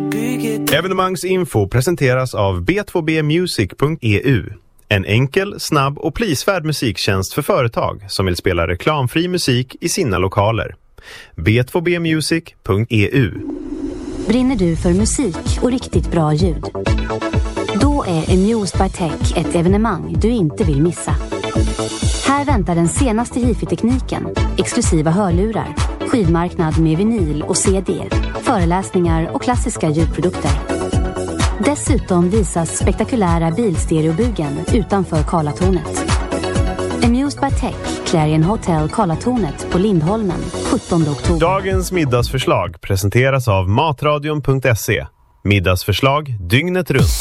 Evenemangsinfo presenteras av b2bmusic.eu. En enkel, snabb och prisvärd musiktjänst för företag som vill spela reklamfri musik i sina lokaler. b2bmusic.eu. Brinner du för musik och riktigt bra ljud? Då är Amused by Tech ett evenemang du inte vill missa. Här väntar den senaste hifi-tekniken, exklusiva hörlurar, skivmarknad med vinyl och CD, föreläsningar och klassiska ljudprodukter. Dessutom visas spektakulära bilstereobugen utanför Karlatornet. Amused by Tech, Clarion Hotel Karlatornet på Lindholmen, 17 oktober. Dagens middagsförslag presenteras av matradion.se. Middagsförslag dygnet runt.